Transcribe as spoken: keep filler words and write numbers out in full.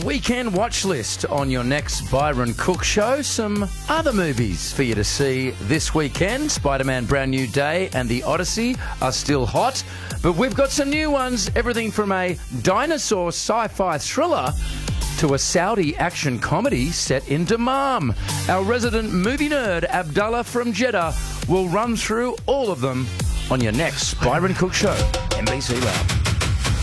weekend watch list on your next Byron Cook show. Some other movies for you to see this weekend. Spider-Man Brand New Day and The Odyssey are still hot, but we've got some new ones. Everything from a dinosaur sci-fi thriller to a Saudi action comedy set in Dammam. Our resident movie nerd, Abdullah from Jeddah, will run through all of them on your next Byron Cook show. N B C Lab.